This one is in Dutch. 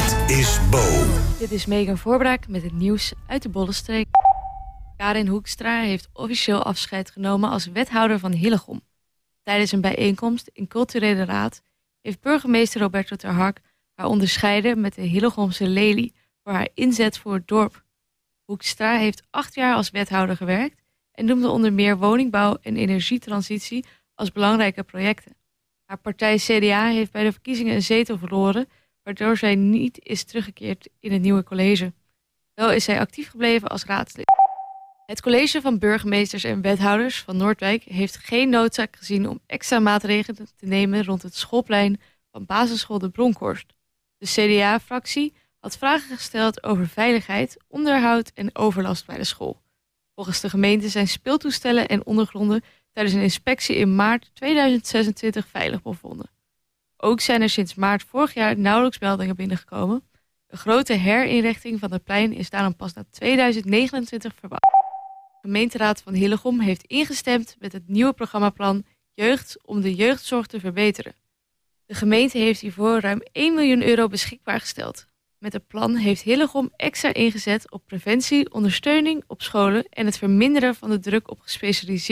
Dit is Bo. Dit is Megan Voorbraak met het nieuws uit de Bollenstreek. Karin Hoekstra heeft officieel afscheid genomen als wethouder van Hillegom. Tijdens een bijeenkomst in Culturele Raad heeft burgemeester Roberto ter Hark haar onderscheiden met de Hillegomse lelie voor haar inzet voor het dorp. Hoekstra heeft 8 jaar als wethouder gewerkt en noemde onder meer woningbouw en energietransitie als belangrijke projecten. Haar partij CDA heeft bij de verkiezingen een zetel verloren, waardoor zij niet is teruggekeerd in het nieuwe college. Wel is zij actief gebleven als raadslid. Het college van burgemeesters en wethouders van Noordwijk heeft geen noodzaak gezien om extra maatregelen te nemen rond het schoolplein van basisschool De Bronkhorst. De CDA-fractie had vragen gesteld over veiligheid, onderhoud en overlast bij de school. Volgens de gemeente zijn speeltoestellen en ondergronden tijdens een inspectie in maart 2026 veilig bevonden. Ook zijn er sinds maart vorig jaar nauwelijks meldingen binnengekomen. Een grote herinrichting van het plein is daarom pas na 2029 verbouwd. De gemeenteraad van Hillegom heeft ingestemd met het nieuwe programmaplan Jeugd om de jeugdzorg te verbeteren. De gemeente heeft hiervoor ruim 1 miljoen euro beschikbaar gesteld. Met het plan heeft Hillegom extra ingezet op preventie, ondersteuning op scholen en het verminderen van de druk op gespecialiseerde